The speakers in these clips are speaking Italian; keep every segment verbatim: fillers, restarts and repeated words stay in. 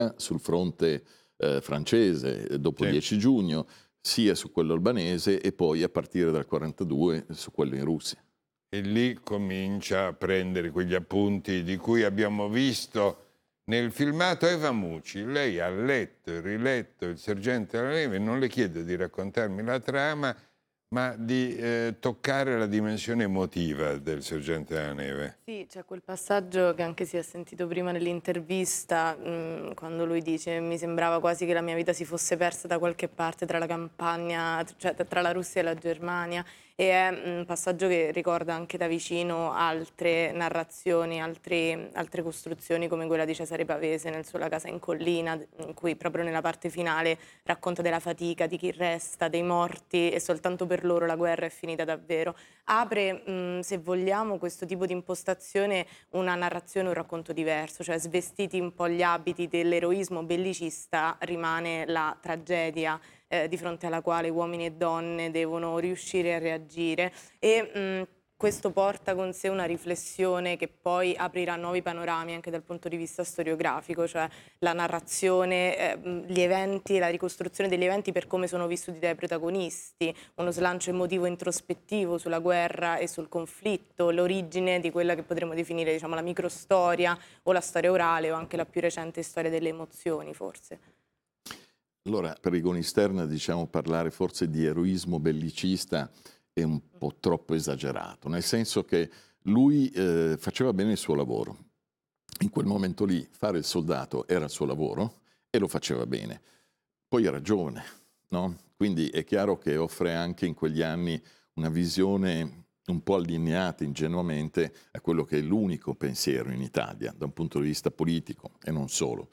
sul fronte eh, francese eh, dopo il Sì. dieci giugno, sia su quello albanese e poi a partire dal quarantadue su quello in Russia. E lì comincia a prendere quegli appunti di cui abbiamo visto nel filmato. Eva Mucci, lei ha letto e riletto Il Sergente della Neve, non le chiedo di raccontarmi la trama, ma di eh, toccare la dimensione emotiva del Sergente della Neve. Sì, c'è quel passaggio che anche si è sentito prima nell'intervista, mh, quando lui dice mi sembrava quasi che la mia vita si fosse persa da qualche parte tra la campagna, cioè tra la Russia e la Germania, e è un passaggio che ricorda anche da vicino altre narrazioni, altri, altre costruzioni come quella di Cesare Pavese nel suo La casa in collina, in cui proprio nella parte finale racconta della fatica, di chi resta, dei morti, e soltanto per loro la guerra è finita davvero. Apre, mh, se vogliamo, questo tipo di impostazione una narrazione, un racconto diverso, cioè svestiti un po' gli abiti dell'eroismo bellicista rimane la tragedia eh, di fronte alla quale uomini e donne devono riuscire a reagire, e mh, questo porta con sé una riflessione che poi aprirà nuovi panorami anche dal punto di vista storiografico, cioè la narrazione, eh, gli eventi, la ricostruzione degli eventi per come sono vissuti dai protagonisti, uno slancio emotivo introspettivo sulla guerra e sul conflitto, l'origine di quella che potremmo definire, diciamo, la microstoria o la storia orale o anche la più recente storia delle emozioni, forse. Allora, per Igonisterna, diciamo, parlare forse di eroismo bellicista è un po' troppo esagerato, nel senso che lui eh, faceva bene il suo lavoro. In quel momento lì fare il soldato era il suo lavoro e lo faceva bene. Poi era giovane, no? Quindi è chiaro che offre anche in quegli anni una visione un po' allineata ingenuamente a quello che è l'unico pensiero in Italia, da un punto di vista politico e non solo.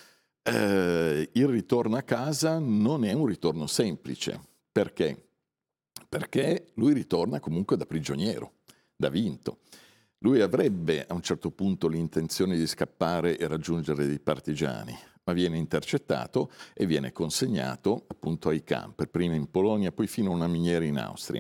Eh, il ritorno a casa non è un ritorno semplice. Perché? Perché lui ritorna comunque da prigioniero, da vinto. Lui avrebbe a un certo punto l'intenzione di scappare e raggiungere dei partigiani, ma viene intercettato e viene consegnato appunto ai campi, prima in Polonia, poi fino a una miniera in Austria.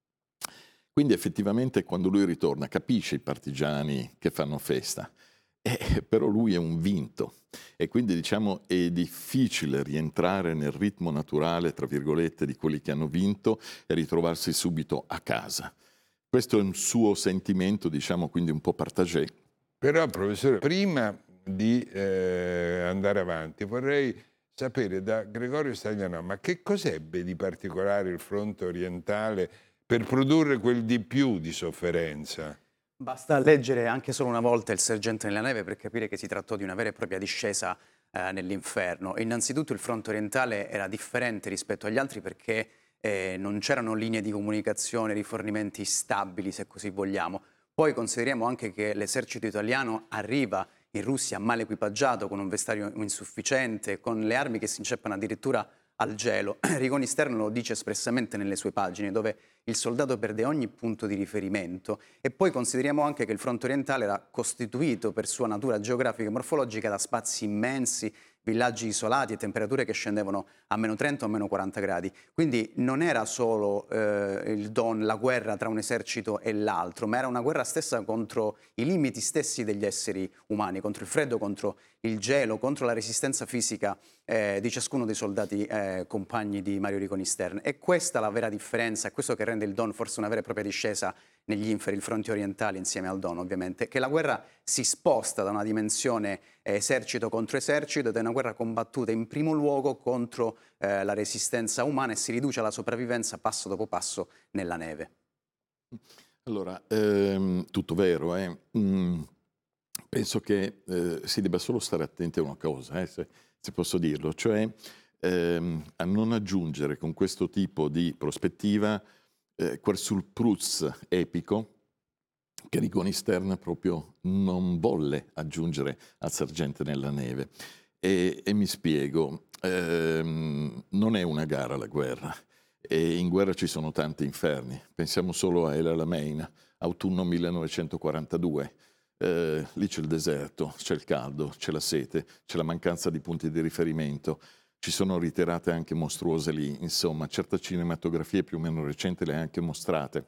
Quindi effettivamente quando lui ritorna capisce i partigiani che fanno festa, eh, però lui è un vinto e quindi diciamo è difficile rientrare nel ritmo naturale, tra virgolette, di quelli che hanno vinto e ritrovarsi subito a casa. Questo è un suo sentimento, diciamo, quindi un po' partagé. Però, professore, prima di eh, andare avanti, vorrei sapere da Gregorio Stagliano, ma che cos'ebbe di particolare il fronte orientale per produrre quel di più di sofferenza? Basta leggere anche solo una volta Il Sergente nella Neve per capire che si trattò di una vera e propria discesa eh, nell'inferno. Innanzitutto il fronte orientale era differente rispetto agli altri perché eh, non c'erano linee di comunicazione, rifornimenti stabili, se così vogliamo. Poi consideriamo anche che l'esercito italiano arriva in Russia mal equipaggiato, con un vestario insufficiente, con le armi che si inceppano addirittura al gelo. Rigonisterna lo dice espressamente nelle sue pagine, dove il soldato perde ogni punto di riferimento. E poi consideriamo anche che il fronte orientale era costituito per sua natura geografica e morfologica da spazi immensi, villaggi isolati e temperature che scendevano a meno trenta o a meno quaranta gradi. Quindi non era solo eh, il Don, la guerra tra un esercito e l'altro, ma era una guerra stessa contro i limiti stessi degli esseri umani, contro il freddo, contro il gelo, contro la resistenza fisica eh, di ciascuno dei soldati eh, compagni di Mario Rigonisterna. E questa è la vera differenza, è questo che rende il Don forse una vera e propria discesa negli inferi, il fronte orientale insieme al Don ovviamente, che la guerra si sposta da una dimensione eh, esercito contro esercito ed è una guerra combattuta in primo luogo contro eh, la resistenza umana e si riduce alla sopravvivenza passo dopo passo nella neve. Allora, ehm, tutto vero, eh? Mm, penso che eh, si debba solo stare attenti a una cosa, eh, se, se posso dirlo, cioè ehm, a non aggiungere con questo tipo di prospettiva eh, quel surplus epico che Rigonisterna proprio non volle aggiungere al Sergente nella Neve. E, e mi spiego, ehm, non è una gara la guerra, e in guerra ci sono tanti inferni. Pensiamo solo a El Alamein, autunno millenovecentoquarantadue. Eh, lì c'è il deserto, c'è il caldo, c'è la sete, c'è la mancanza di punti di riferimento. Ci sono ritirate anche mostruose lì, insomma, certe cinematografie più o meno recenti le ha anche mostrate.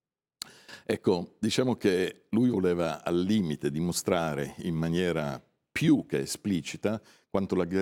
Ecco, diciamo che lui voleva al limite dimostrare in maniera più che esplicita quanto la guerra